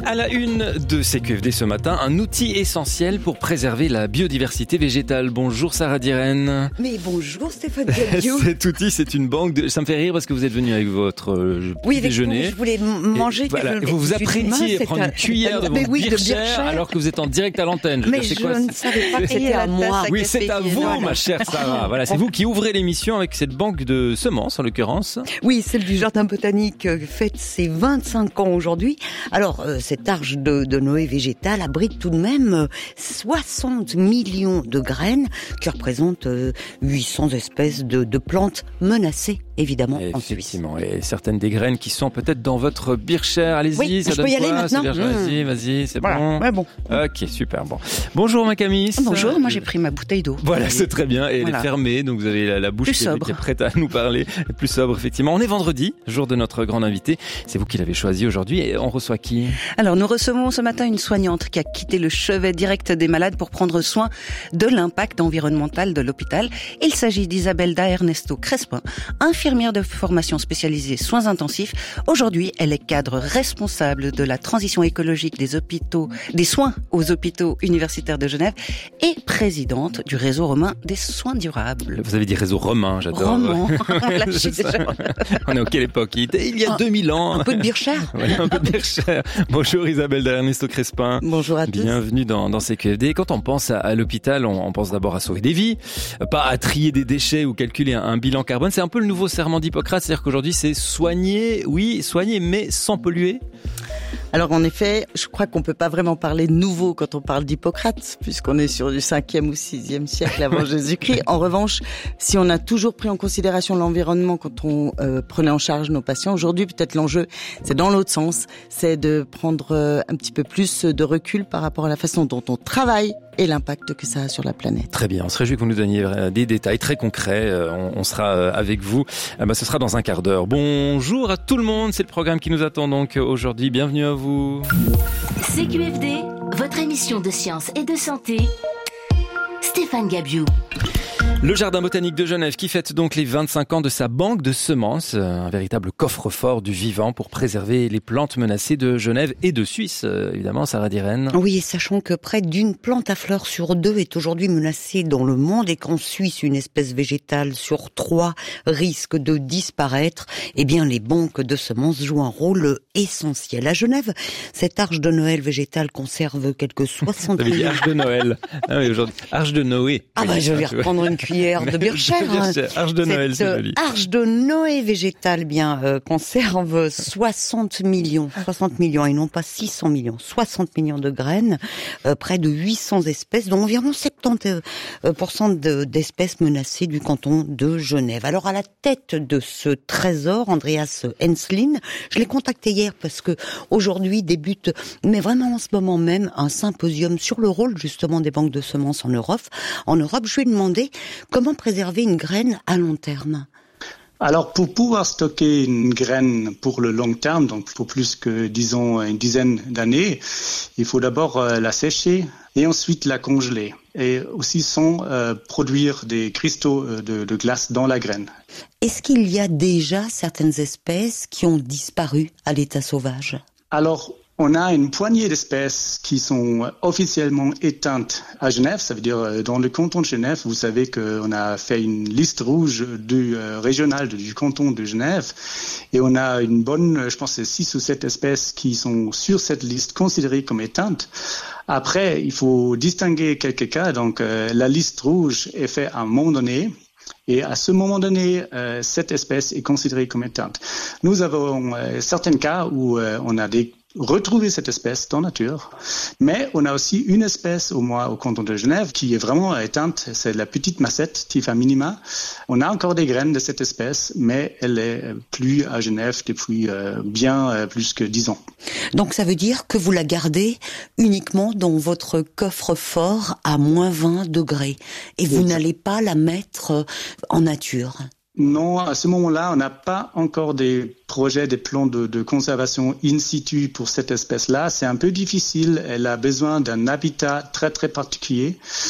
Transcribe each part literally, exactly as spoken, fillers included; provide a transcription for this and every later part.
À la une de C Q F D ce matin, un outil essentiel pour préserver la biodiversité végétale. Bonjour Sarah Diren. Mais bonjour Stéphane Gabiou. Cet outil, c'est une banque de... Ça me fait rire parce que vous êtes venu avec votre euh, oui, déjeuner. Oui, je voulais manger. Voilà. Vous vous apprêtiez à prendre une cuillère de votre oui, Bircher alors que vous êtes en direct à l'antenne. Je Mais je quoi, ne savais pas que c'était à moi. Oui, c'est à vous, voilà. Ma chère Sarah. Voilà, c'est vous qui ouvrez l'émission avec cette banque de semences, en l'occurrence. Oui, celle du Jardin Botanique fête ses vingt-cinq ans aujourd'hui. Alors, euh, cette arche de, de Noé végétale abrite tout de même soixante millions de graines qui représentent euh, huit cents espèces de, de plantes menacées, évidemment, et en Suisse. Effectivement, et certaines des graines qui sont peut-être dans votre Bircher. Allez-y, oui, ça je donne peux y quoi, aller maintenant. Mmh. Vas-y, vas-y, c'est voilà. bon. Ouais, bon. Ok, super, bon. Bonjour ma Camille. Bonjour, moi j'ai pris ma bouteille d'eau. Voilà, c'est très bien, et voilà. Elle est fermée, donc vous avez la, la bouche plus qui, est, qui est prête à nous parler. Plus sobre, effectivement. On est vendredi, jour de notre grand invité. C'est vous qui l'avez choisi aujourd'hui, et on reçoit qui ? Alors, nous recevons ce matin une soignante qui a quitté le chevet direct des malades pour prendre soin de l'impact environnemental de l'hôpital. Il s'agit d'Isabelle da Ernesto Crespin, infirmière de formation spécialisée soins intensifs. Aujourd'hui, elle est cadre responsable de la transition écologique des hôpitaux, des soins aux hôpitaux universitaires de Genève et présidente du réseau romain des soins durables. Vous avez dit réseau romain, j'adore. Roman. Là, je On est en quelle époque ? Il était il y a un, deux mille ans. Un peu de Bircher. Ouais, un peu de Bircher. Bonjour Isabelle da Ernesto Crespin. Bonjour à tous. Bienvenue dans, dans C Q F D. Quand on pense à, à l'hôpital, on, on pense d'abord à sauver des vies, pas à trier des déchets ou calculer un, un bilan carbone. C'est un peu le nouveau serment d'Hippocrate, c'est-à-dire qu'aujourd'hui c'est soigner, oui, soigner, mais sans polluer. Alors en effet, je crois qu'on peut pas vraiment parler de nouveau quand on parle d'Hippocrate, puisqu'on est sur du cinquième ou sixième siècle avant Jésus-Christ. En revanche, si on a toujours pris en considération l'environnement quand on euh, prenait en charge nos patients, aujourd'hui peut-être l'enjeu, c'est dans l'autre sens, c'est de prendre euh, un petit peu plus de recul par rapport à la façon dont on travaille et l'impact que ça a sur la planète. Très bien, on se réjouit que vous nous donniez des détails très concrets. On, on sera avec vous. Ah bah, ce sera dans un quart d'heure. Bonjour à tout le monde, c'est le programme qui nous attend donc aujourd'hui. Bienvenue à vous. C Q F D, votre émission de sciences et de santé. Stéphane Gabiou. Le Jardin Botanique de Genève qui fête donc les vingt-cinq ans de sa banque de semences, un véritable coffre-fort du vivant pour préserver les plantes menacées de Genève et de Suisse, évidemment, Sarah Diren. Oui, sachant que près d'une plante à fleurs sur deux est aujourd'hui menacée dans le monde et qu'en Suisse, une espèce végétale sur trois risque de disparaître, eh bien, les banques de semences jouent un rôle essentiel. À Genève, cette arche de Noël végétale conserve quelques soixante Vous avez dit arche de Noël. Ah oui, aujourd'hui, arche de Noé. Ah bah, je vais reprendre une cuillère de Bircher. Arche de Noël, c'est joli. Arche de Noé végétale, bien, euh, conserve soixante millions, soixante millions et non pas six cents millions, soixante millions de graines, euh, près de huit cents espèces, dont environ soixante-dix pour cent de, d'espèces menacées du canton de Genève. Alors, à la tête de ce trésor, Andreas Henslin, je l'ai contacté hier parce que aujourd'hui débute, mais vraiment en ce moment même, un symposium sur le rôle justement des banques de semences en Europe. En Europe, je lui ai demandé comment préserver une graine à long terme. Alors, pour pouvoir stocker une graine pour le long terme, donc pour plus que, disons, une dizaine d'années, il faut d'abord euh, la sécher et ensuite la congeler. Et aussi sans euh, produire des cristaux de, de glace dans la graine. Est-ce qu'il y a déjà certaines espèces qui ont disparu à l'état sauvage ? Alors, on a une poignée d'espèces qui sont officiellement éteintes à Genève. Ça veut dire, dans le canton de Genève, vous savez qu'on a fait une liste rouge du euh, régional du canton de Genève. Et on a une bonne, je pense, six ou sept espèces qui sont sur cette liste considérées comme éteintes. Après, il faut distinguer quelques cas. Donc, euh, la liste rouge est faite à un moment donné. Et à ce moment donné, euh, cette espèce est considérée comme éteinte. Nous avons euh, certains cas où euh, on a des retrouver cette espèce dans la nature. Mais on a aussi une espèce, au moins au canton de Genève, qui est vraiment éteinte. C'est la petite macette, Typha minima. On a encore des graines de cette espèce, mais elle est plus à Genève depuis euh, bien euh, plus que dix ans. Donc ça veut dire que vous la gardez uniquement dans votre coffre-fort à moins vingt degrés. Et vous n'allez pas la mettre en nature. Non, à ce moment-là, on n'a pas encore des projets, des plans de, de conservation in situ pour cette espèce-là. C'est un peu difficile. Elle a besoin d'un habitat très, très particulier.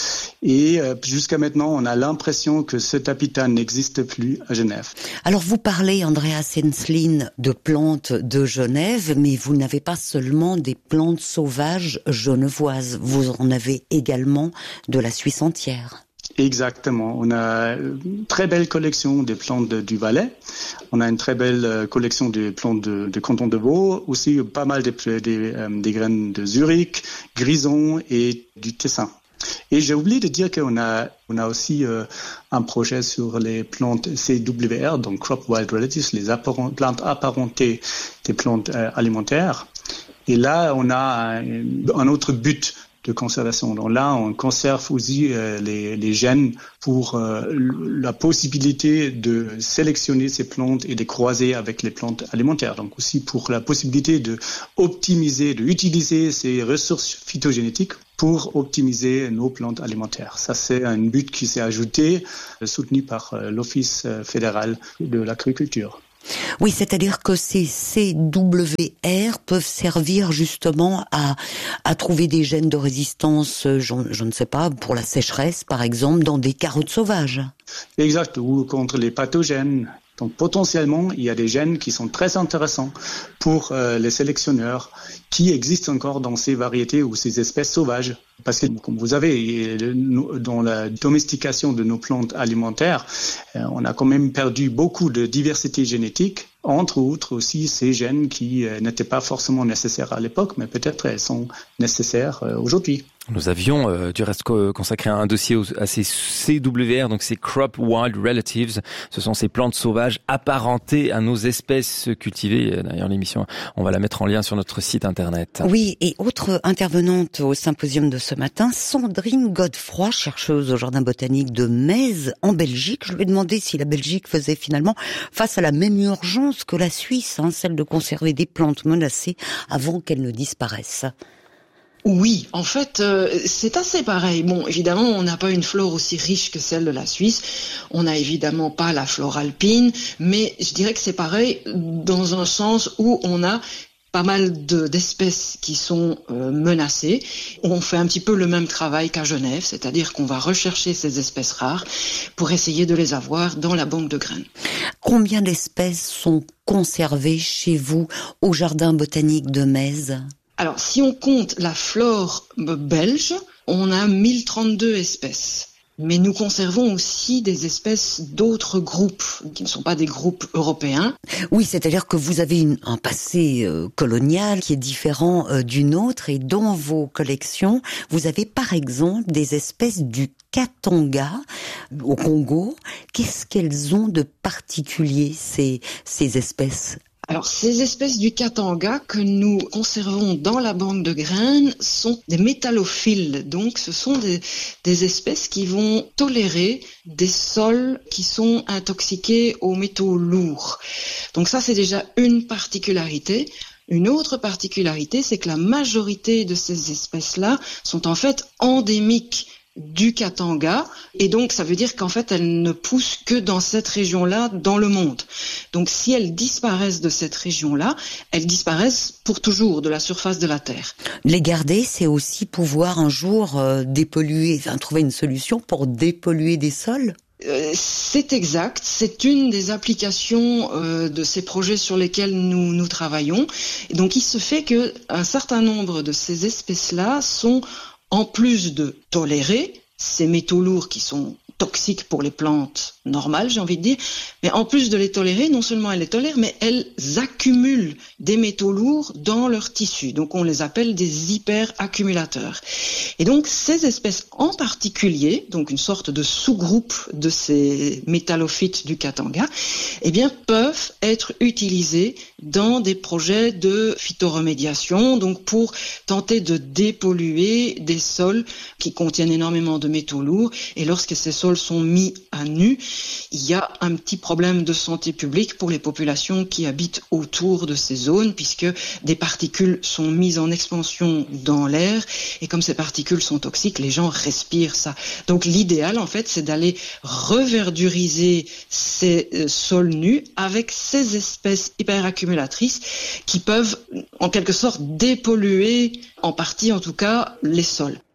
Et euh, jusqu'à maintenant, on a l'impression que cet habitat n'existe plus à Genève. Alors vous parlez, Andreas Enslin, de plantes de Genève, mais vous n'avez pas seulement des plantes sauvages genevoises, vous en avez également de la Suisse entière. Exactement. On a une très belle collection des plantes de, du Valais. On a une très belle collection des plantes de, de canton de Vaud. Aussi pas mal des, des, des graines de Zurich, Grison et du Tessin. Et j'ai oublié de dire qu'on a, on a aussi euh, un projet sur les plantes C W R, donc Crop Wild Relatives, les apparent, plantes apparentées des plantes euh, alimentaires. Et là, on a un, un autre but de conservation. Donc là, on conserve aussi euh, les, les gènes pour euh, la possibilité de sélectionner ces plantes et de croiser avec les plantes alimentaires. Donc aussi pour la possibilité de optimiser, de utiliser ces ressources phytogénétiques pour optimiser nos plantes alimentaires. Ça, c'est un but qui s'est ajouté, soutenu par euh, l'Office fédéral de l'agriculture. Oui, c'est-à-dire que ces C W R peuvent servir justement à, à trouver des gènes de résistance, je, je ne sais pas, pour la sécheresse par exemple, dans des carottes sauvages. Exact, ou contre les pathogènes. Donc potentiellement, il y a des gènes qui sont très intéressants pour euh, les sélectionneurs qui existent encore dans ces variétés ou ces espèces sauvages. Parce que, comme vous savez, dans la domestication de nos plantes alimentaires, euh, on a quand même perdu beaucoup de diversité génétique, entre autres aussi ces gènes qui euh, n'étaient pas forcément nécessaires à l'époque, mais peut-être elles sont nécessaires euh, aujourd'hui. Nous avions euh, du reste consacré un dossier à ces C W R, donc ces Crop Wild Relatives. Ce sont ces plantes sauvages apparentées à nos espèces cultivées. D'ailleurs, l'émission, on va la mettre en lien sur notre site internet. Oui, et autre intervenante au symposium de ce matin, Sandrine Godefroy, chercheuse au Jardin botanique de Metz, en Belgique. Je lui ai demandé si la Belgique faisait finalement face à la même urgence que la Suisse, hein, celle de conserver des plantes menacées avant qu'elles ne disparaissent. Oui, en fait, euh, c'est assez pareil. Bon, évidemment, on n'a pas une flore aussi riche que celle de la Suisse. On n'a évidemment pas la flore alpine, mais je dirais que c'est pareil dans un sens où on a pas mal de, d'espèces qui sont euh, menacées. On fait un petit peu le même travail qu'à Genève, c'est-à-dire qu'on va rechercher ces espèces rares pour essayer de les avoir dans la banque de graines. Combien d'espèces sont conservées chez vous au Jardin botanique de Metz ? Alors, si on compte la flore belge, on a mille trente-deux espèces. Mais nous conservons aussi des espèces d'autres groupes, qui ne sont pas des groupes européens. Oui, c'est-à-dire que vous avez une, un passé euh, colonial qui est différent euh, du nôtre, et dans vos collections, vous avez par exemple des espèces du Katanga au Congo. Qu'est-ce qu'elles ont de particulier, ces, ces espèces ? Alors, ces espèces du Katanga que nous conservons dans la banque de graines sont des métallophiles. Donc, ce sont des, des espèces qui vont tolérer des sols qui sont intoxiqués aux métaux lourds. Donc ça, c'est déjà une particularité. Une autre particularité, c'est que la majorité de ces espèces-là sont en fait endémiques du Katanga, et donc ça veut dire qu'en fait elles ne poussent que dans cette région-là dans le monde. Donc si elles disparaissent de cette région-là, elles disparaissent pour toujours de la surface de la Terre. Les garder, c'est aussi pouvoir un jour euh, dépolluer, enfin trouver une solution pour dépolluer des sols ? Euh, c'est exact, c'est une des applications euh, de ces projets sur lesquels nous, nous travaillons. Et donc il se fait que un certain nombre de ces espèces-là sont, en plus de tolérer ces métaux lourds qui sont toxiques pour les plantes normales, j'ai envie de dire, mais en plus de les tolérer, non seulement elles les tolèrent, mais elles accumulent des métaux lourds dans leur tissu. Donc on les appelle des hyperaccumulateurs. Et donc ces espèces en particulier, donc une sorte de sous-groupe de ces métallophytes du Katanga, eh bien peuvent être utilisées dans des projets de phytoremédiation, donc pour tenter de dépolluer des sols qui contiennent énormément de métaux lourds. Et lorsque ces sols sont mis à nu, il y a un petit problème de santé publique pour les populations qui habitent autour de ces zones, puisque des particules sont mises en expansion dans l'air, et comme ces particules sont toxiques, les gens respirent ça. Donc l'idéal, en fait, c'est d'aller reverduriser ces euh, sols nus avec ces espèces hyperaccumulatrices qui peuvent, en quelque sorte, dépolluer, en partie en tout cas, les sols.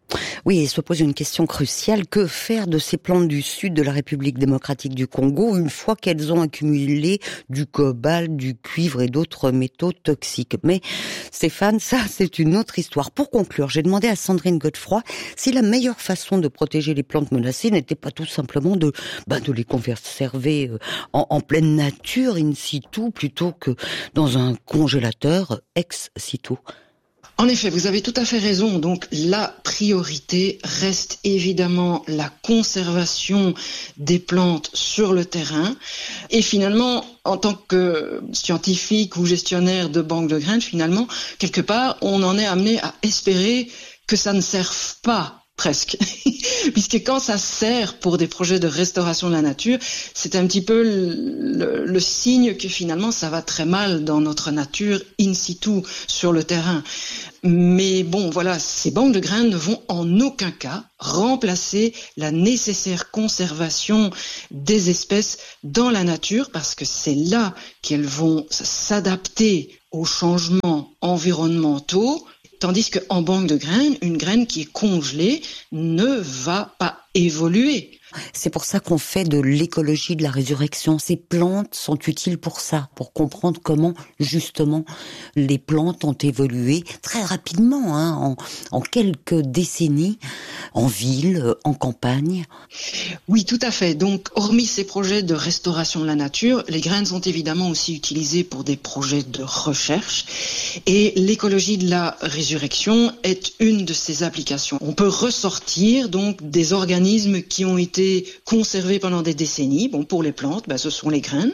Oui, il se pose une question cruciale. Que faire de ces plantes du sud de la République démocratique du Congo une fois qu'elles ont accumulé du cobalt, du cuivre et d'autres métaux toxiques? Mais Stéphane, ça c'est une autre histoire. Pour conclure, j'ai demandé à Sandrine Godefroy si la meilleure façon de protéger les plantes menacées n'était pas tout simplement de, bah, de les conserver en, en pleine nature, in situ, plutôt que dans un congélateur ex situ. En effet, vous avez tout à fait raison. Donc, la priorité reste évidemment la conservation des plantes sur le terrain. Et finalement, en tant que scientifique ou gestionnaire de banques de graines, finalement, quelque part, on en est amené à espérer que ça ne serve pas. Presque. Puisque quand ça sert pour des projets de restauration de la nature, c'est un petit peu le, le, le signe que finalement ça va très mal dans notre nature in situ, sur le terrain. Mais bon, voilà, ces banques de graines ne vont en aucun cas remplacer la nécessaire conservation des espèces dans la nature, parce que c'est là qu'elles vont s'adapter aux changements environnementaux. Tandis qu'en banque de graines, une graine qui est congelée ne va pas évoluer. C'est pour ça qu'on fait de l'écologie de la résurrection. Ces plantes sont utiles pour ça, pour comprendre comment, justement, les plantes ont évolué très rapidement, hein, en, en quelques décennies, en ville, en campagne. Oui, tout à fait. Donc, hormis ces projets de restauration de la nature, les graines sont évidemment aussi utilisées pour des projets de recherche. Et l'écologie de la résurrection est une de ces applications. On peut ressortir, donc, des organismes qui ont été conservés pendant des décennies. Bon, pour les plantes, ben, ce sont les graines.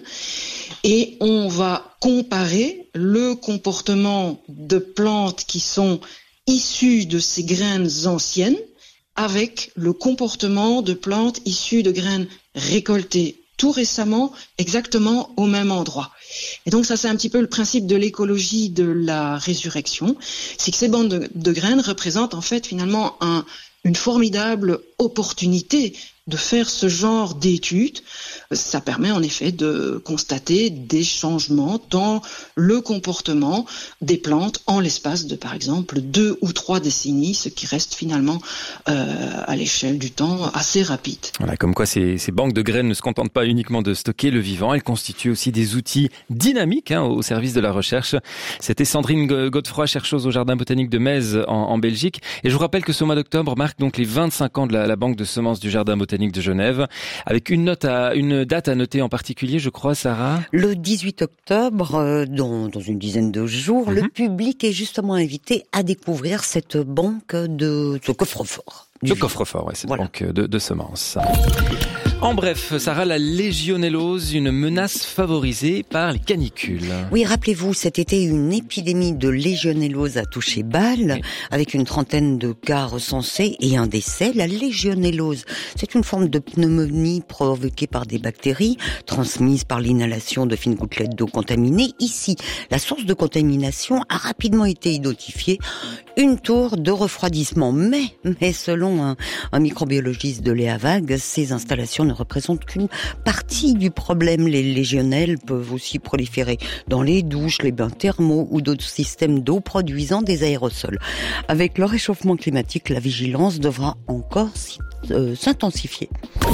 Et on va comparer le comportement de plantes qui sont issues de ces graines anciennes avec le comportement de plantes issues de graines récoltées tout récemment, exactement au même endroit. Et donc ça, c'est un petit peu le principe de l'écologie de la résurrection. C'est que ces bandes de, de graines représentent en fait finalement un, une formidable opportunité de faire ce genre d'études. Ça permet en effet de constater des changements dans le comportement des plantes en l'espace de, par exemple, deux ou trois décennies, ce qui reste finalement euh, à l'échelle du temps assez rapide. Voilà, comme quoi ces, ces banques de graines ne se contentent pas uniquement de stocker le vivant, elles constituent aussi des outils dynamiques, hein, au service de la recherche. C'était Sandrine Godefroy, chercheuse au Jardin botanique de Metz en, en Belgique. Et je vous rappelle que ce mois d'octobre marque donc les vingt-cinq ans de la, la banque de semences du Jardin botanique de Genève, avec une note à, une date à noter en particulier, je crois, Sarah. Le dix-huit octobre, euh, dans, dans une dizaine de jours, mm-hmm. le public est justement invité à découvrir cette banque de, de coffre-fort. De coffre-fort, ouais, cette voilà. banque de, de semences. En bref, Sarah, la légionellose, une menace favorisée par les canicules. Oui, rappelez-vous, cet été, une épidémie de légionellose a touché Bâle, oui. avec une trentaine de cas recensés et un décès. La légionellose, c'est une forme de pneumonie provoquée par des bactéries, transmise par l'inhalation de fines gouttelettes d'eau contaminée. Ici, la source de contamination a rapidement été identifiée, une tour de refroidissement. Mais, mais selon un, un microbiologiste de Léa Vague, ces installations ne représentent qu'une partie du problème. Les légionelles peuvent aussi proliférer dans les douches, les bains thermaux ou d'autres systèmes d'eau produisant des aérosols. Avec le réchauffement climatique, la vigilance devra encore euh, s'intensifier.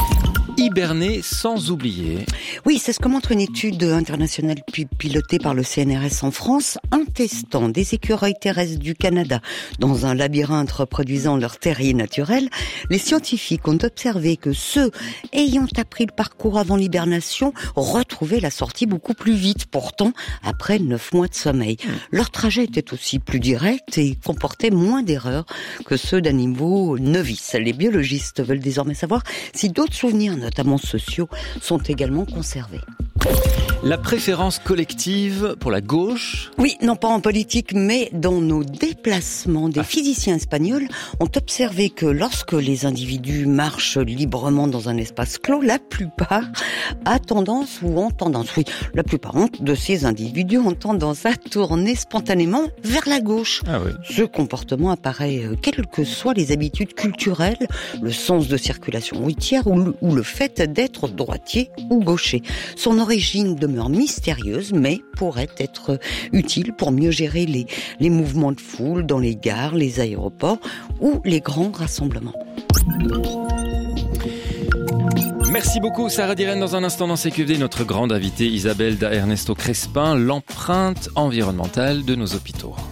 Hiberner sans oublier. Oui, c'est ce que montre une étude internationale pilotée par le C N R S en France, en testant des écureuils terrestres du Canada dans un labyrinthe reproduisant leur terrier naturel. Les scientifiques ont observé que ceux ayant appris le parcours avant l'hibernation retrouvaient la sortie beaucoup plus vite, pourtant après neuf mois de sommeil. Leur trajet était aussi plus direct et comportait moins d'erreurs que ceux d'animaux novices. Les biologistes veulent désormais savoir si d'autres souvenirs, notamment sociaux, sont également conservés. La préférence collective pour la gauche. Oui, non pas en politique, mais dans nos déplacements. Des ah. physiciens espagnols ont observé que lorsque les individus marchent librement dans un espace clos, la plupart a tendance ou ont tendance, oui, la plupart de ces individus ont tendance à tourner spontanément vers la gauche. Ah oui. Ce comportement apparaît quelles que soient les habitudes culturelles, le sens de circulation routière ou le, ou le fait d'être droitier ou gaucher. Son origine de demeure mystérieuse, mais pourrait être utile pour mieux gérer les, les mouvements de foule dans les gares, les aéroports ou les grands rassemblements. Merci beaucoup Sarah Diren. Dans un instant dans C Q F D, notre grande invitée Isabelle da Ernesto Crespin, l'empreinte environnementale de nos hôpitaux.